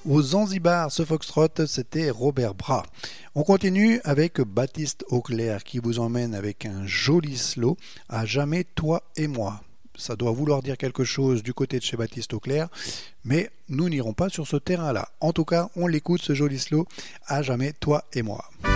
Au Zanzibar, ce foxtrot, c'était Robert Bras. On continue avec Baptiste Auclair qui vous emmène avec un joli slow à jamais toi et moi. Ça doit vouloir dire quelque chose du côté de chez Baptiste Auclair, mais nous n'irons pas sur ce terrain-là. En tout cas, on l'écoute ce joli slow à jamais toi et moi.